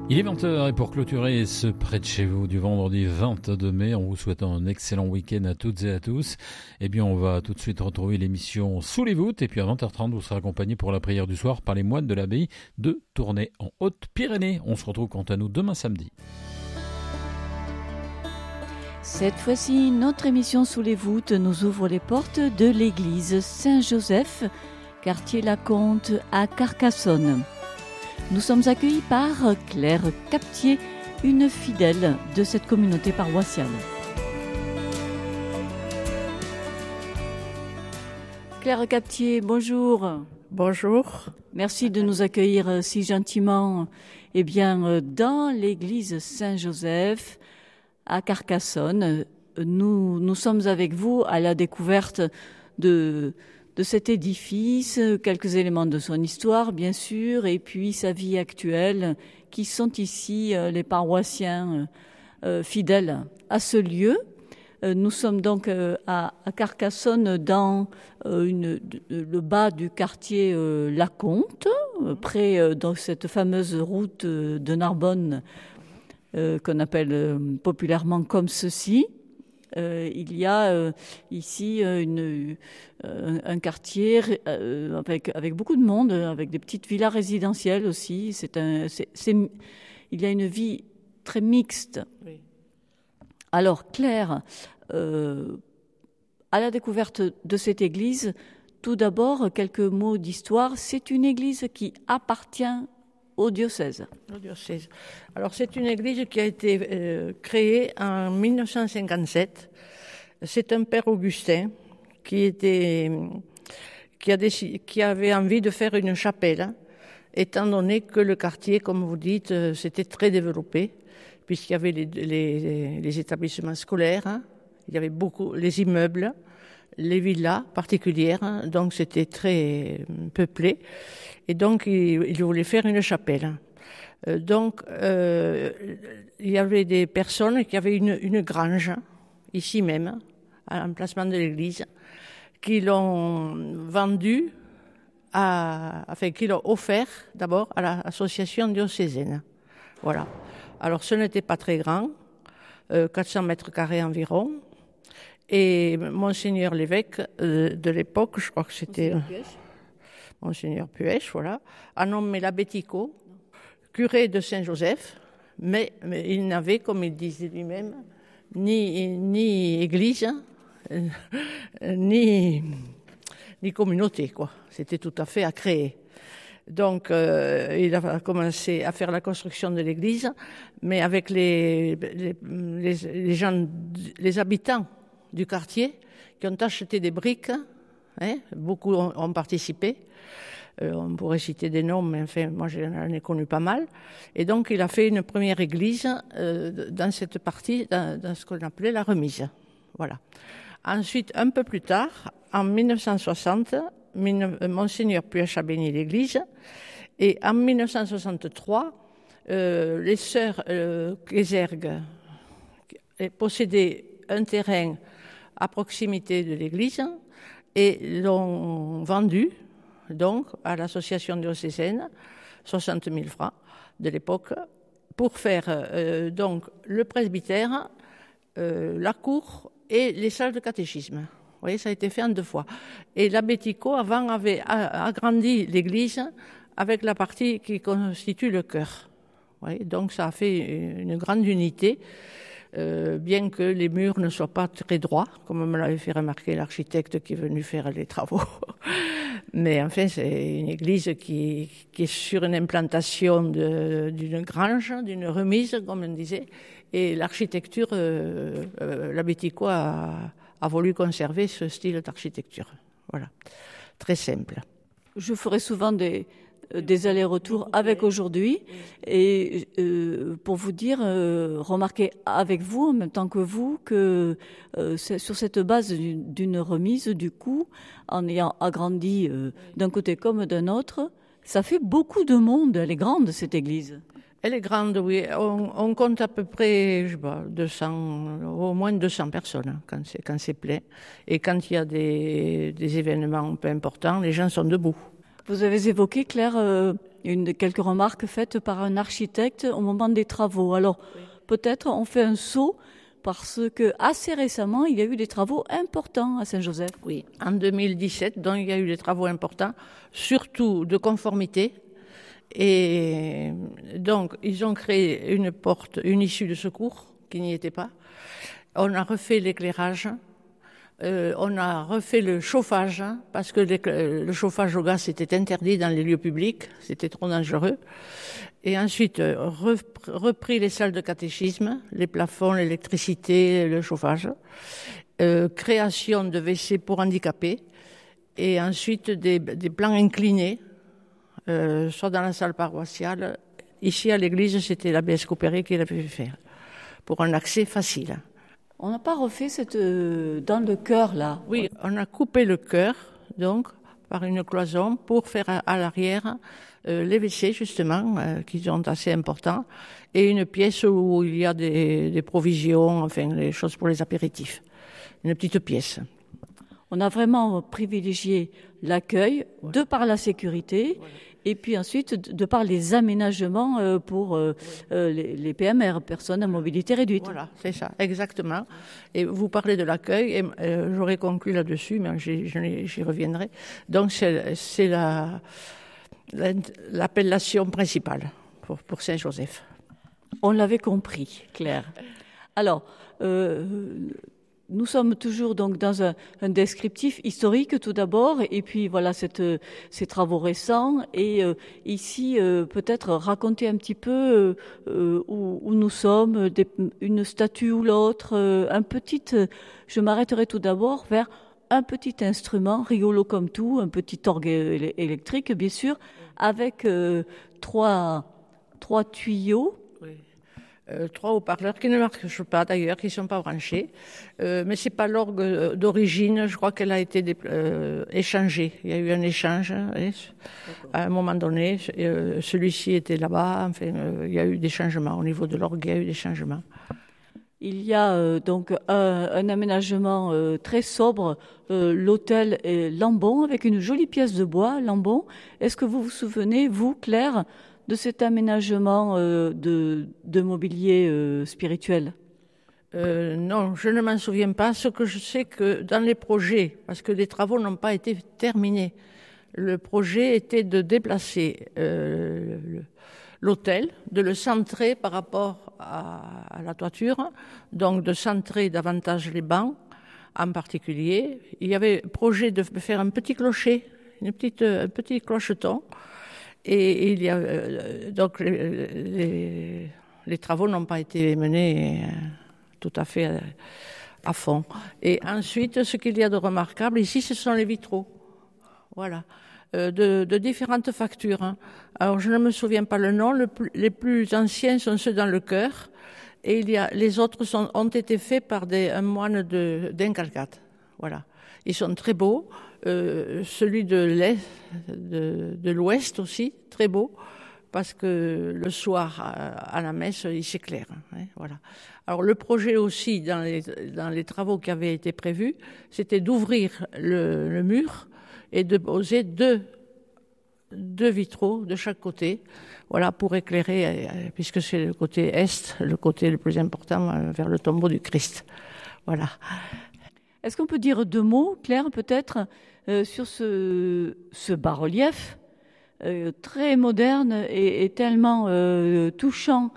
Il est 20h et pour clôturer ce près de chez vous du vendredi 22 mai, en vous souhaitant un excellent week-end à toutes et à tous, eh bien on va tout de suite retrouver l'émission Sous les voûtes et puis à 20h30 vous serez accompagné pour la prière du soir par les moines de l'abbaye de Tournai en Haute-Pyrénées. On se retrouve quant à nous demain samedi. Cette fois-ci, notre émission Sous les voûtes nous ouvre les portes de l'église Saint-Joseph, quartier Lacomte à Carcassonne. Nous sommes accueillis par Claire Captier, une fidèle de cette communauté paroissiale. Claire Captier, bonjour. Bonjour. Merci de nous accueillir si gentiment dans l'église Saint-Joseph à Carcassonne. Nous sommes avec vous à la découverte de cet édifice, quelques éléments de son histoire, bien sûr, et puis sa vie actuelle, qui sont ici les paroissiens fidèles à ce lieu. Nous sommes donc à Carcassonne, dans le bas du quartier Lacomte, près de cette fameuse route de Narbonne qu'on appelle populairement comme ceci. Il y a ici un quartier avec beaucoup de monde, avec des petites villas résidentielles aussi. Il y a une vie très mixte. Oui. Alors Claire, à la découverte de cette église, tout d'abord quelques mots d'histoire. C'est une église qui appartient au diocèse. Au diocèse. Alors c'est une église qui a été créée en 1957. C'est un père Augustin qui avait envie de faire une chapelle, étant donné que le quartier, comme vous dites, c'était très développé, puisqu'il y avait les établissements scolaires, hein, il y avait beaucoup les immeubles, les villas particulières, hein, donc c'était très peuplé. Et donc, il voulait faire une chapelle. Donc, il y avait des personnes qui avaient une grange, ici même, à l'emplacement de l'église, qui l'ont vendue, qui l'ont offert d'abord à l'association diocésaine. Voilà. Alors, ce n'était pas très grand, 400 mètres carrés environ. Et Monseigneur l'évêque de l'époque, je crois que c'était Monseigneur Puech, voilà, a nommé l'abbé Ticot curé de Saint-Joseph, mais il n'avait, comme il disait lui-même, ni église, ni communauté, quoi. C'était tout à fait à créer. Donc, il a commencé à faire la construction de l'église, mais avec les gens, les habitants du quartier qui ont acheté des briques, hein, beaucoup ont participé. On pourrait citer des noms, mais enfin, moi j'en ai connu pas mal. Et donc, il a fait une première église dans cette partie, dans ce qu'on appelait la remise. Voilà. Ensuite, un peu plus tard, en 1960, Monseigneur Puech a béni l'église. Et en 1963, les sœurs Kézergues possédaient un terrain à proximité de l'église et l'ont vendu donc à l'association diocésaine, 60 000 francs de l'époque, pour faire donc le presbytère, la cour et les salles de catéchisme. Vous voyez, ça a été fait en 2 fois. Et l'abbé Ticot, avant, avait agrandi l'église avec la partie qui constitue le chœur. Vous voyez, donc ça a fait une grande unité, bien que les murs ne soient pas très droits, comme me l'avait fait remarquer l'architecte qui est venu faire les travaux. Mais enfin, c'est une église qui est sur une implantation d'une grange, d'une remise, comme on disait. Et l'architecture, l'abbé Ticot a voulu conserver ce style d'architecture. Voilà, très simple. Je ferai souvent des allers-retours avec aujourd'hui et pour vous dire, remarquez avec vous en même temps que vous que sur cette base d'une remise, du coup, en ayant agrandi d'un côté comme d'un autre, ça fait beaucoup de monde. Elle est grande, cette église. Elle est grande, oui. On compte à peu près, je sais pas, 200, au moins 200 personnes quand c'est plein. Et quand il y a des événements un peu importants, les gens sont debout. Vous avez évoqué, Claire, quelques remarques faites par un architecte au moment des travaux. Alors, peut-être on fait un saut parce que assez récemment, il y a eu des travaux importants à Saint-Joseph. Oui, en 2017, donc il y a eu des travaux importants, surtout de conformité. Et donc, ils ont créé une issue de secours qui n'y était pas. On a refait l'éclairage. On a refait le chauffage, parce que le chauffage au gaz était interdit dans les lieux publics, c'était trop dangereux. Et ensuite, repris les salles de catéchisme, les plafonds, l'électricité, le chauffage. Création de WC pour handicapés. Et ensuite, des plans inclinés, soit dans la salle paroissiale. Ici, à l'église, c'était l'abbesse Couperet qui l'avait fait faire, pour un accès facile. On n'a pas refait dans le chœur, là. Oui, on a coupé le chœur, donc, par une cloison, pour faire à l'arrière les WC, justement, qui sont assez importants, et une pièce où il y a des provisions, enfin, des choses pour les apéritifs. Une petite pièce. On a vraiment privilégié l'accueil, de par la sécurité, et puis ensuite de par les aménagements pour les PMR, personnes à mobilité réduite. Voilà, c'est ça, exactement. Et vous parlez de l'accueil, et j'aurais conclu là-dessus, mais j'y reviendrai. Donc c'est l'appellation principale pour Saint-Joseph. On l'avait compris, Claire. Alors, nous sommes toujours donc dans un descriptif historique tout d'abord, et puis voilà ces travaux récents, et ici peut-être raconter un petit peu où nous sommes, une statue ou l'autre, je m'arrêterai tout d'abord vers un petit instrument rigolo comme tout, un petit orgue électrique bien sûr, avec trois tuyaux. Oui. 3 haut-parleurs qui ne marchent pas d'ailleurs, qui ne sont pas branchés. Mais ce n'est pas l'orgue d'origine, je crois qu'elle a été échangée. Il y a eu un échange à un moment donné. Celui-ci était là-bas, enfin, il y a eu des changements. Au niveau de l'orgue, il y a eu des changements. Il y a donc un aménagement très sobre, l'hôtel est Lambon, avec une jolie pièce de bois, Lambon. Est-ce que vous vous souvenez, vous, Claire, de cet aménagement de mobilier spirituel? Non, je ne m'en souviens pas. Ce que je sais que dans les projets, parce que les travaux n'ont pas été terminés, le projet était de déplacer l'hôtel, de le centrer par rapport à la toiture, donc de centrer davantage les bancs en particulier. Il y avait projet de faire un petit clocher, un petit clocheton. Et il y a donc les travaux n'ont pas été menés tout à fait à fond. Et ensuite, ce qu'il y a de remarquable ici, ce sont les vitraux. Voilà, de différentes factures. Hein. Alors, je ne me souviens pas le nom. Les plus anciens sont ceux dans le chœur, et les autres ont été faits par un moine d'Incalcat. Voilà, ils sont très beaux. Celui de l'ouest aussi, très beau, parce que le soir à la messe, il s'éclaire. Hein, voilà. Alors le projet aussi, dans les travaux qui avaient été prévus, c'était d'ouvrir le mur et de poser deux vitraux de chaque côté, voilà, pour éclairer, puisque c'est le côté est, le côté le plus important, vers le tombeau du Christ. Voilà. Est-ce qu'on peut dire 2 mots, Claire, peut-être, sur ce bas-relief très moderne et tellement touchant,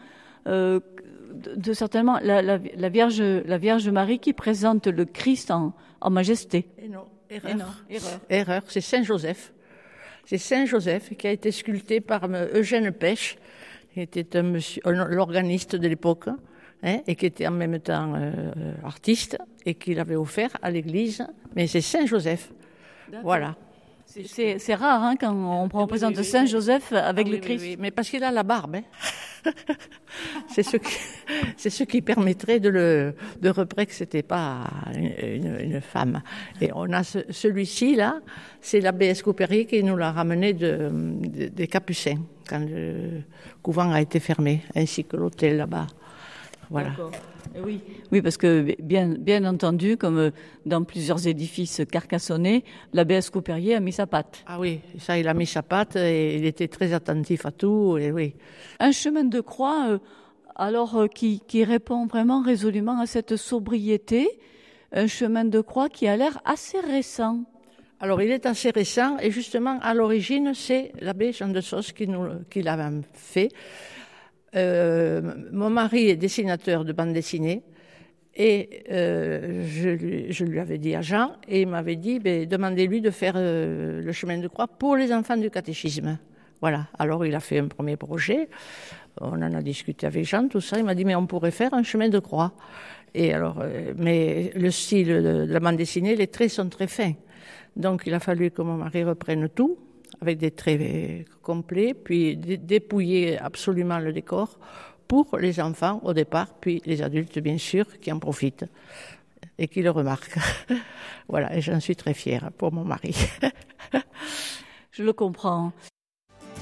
certainement la Vierge Marie qui présente le Christ en majesté. Et non, erreur, c'est Saint-Joseph. C'est Saint-Joseph qui a été sculpté par Eugène Pêche, qui était l'organiste de l'époque, hein, et qui était en même temps artiste, et qui l'avait offert à l'église. Mais c'est Saint-Joseph. D'accord. Voilà. C'est rare hein, quand on représente Saint-Joseph avec le Christ. Oui, mais parce qu'il a la barbe. Hein. c'est ce qui permettrait de repérer que c'était pas une femme. Et on a celui-ci là, c'est l'abbesse Couperet qui nous l'a ramené des Capucins quand le couvent a été fermé, ainsi que l'hôtel là-bas. Voilà. Oui, oui, parce que bien entendu, comme dans plusieurs édifices carcassonnais, l'abbesse Couperier a mis sa patte. Ah oui, ça, il a mis sa patte et il était très attentif à tout. Et oui. Un chemin de croix, qui répond vraiment résolument à cette sobriété, un chemin de croix qui a l'air assez récent. Alors, il est assez récent et justement, à l'origine, c'est l'abbé Jean de Sauce qui l'a fait. Mon mari est dessinateur de bande dessinée et je lui avais dit à Jean et il m'avait dit demandez-lui de faire le chemin de croix pour les enfants du catéchisme. Voilà, alors il a fait un premier projet, on en a discuté avec Jean, tout ça, il m'a dit mais on pourrait faire un chemin de croix. Et alors, mais le style de la bande dessinée, les traits sont très fins, donc il a fallu que mon mari reprenne tout avec des traits complets, puis dépouiller absolument le décor pour les enfants au départ, puis les adultes bien sûr qui en profitent et qui le remarquent. Voilà, et j'en suis très fière pour mon mari. Je le comprends.